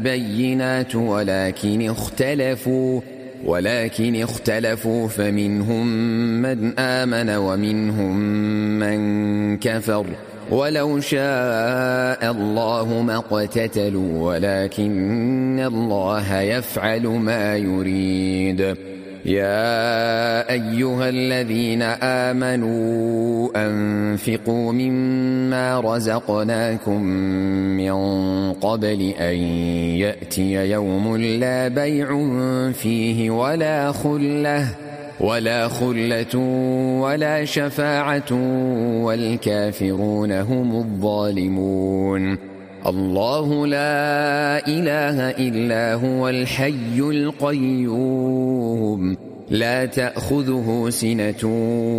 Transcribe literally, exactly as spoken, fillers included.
بينات ولكن اختلفوا ولكن اختلفوا فمنهم من آمن ومنهم من كفر ولو شاء الله ما اقتتلوا ولكن الله يفعل ما يريد. يا أيها الذين آمنوا أنفقوا مما رزقناكم من قبل أن يأتي يوم لا بيع فيه ولا خلة ولا خلة ولا شفاعة والكافرون هم الظالمون. الله لا إله إلا هو الحي القيوم لا تأخذه سنة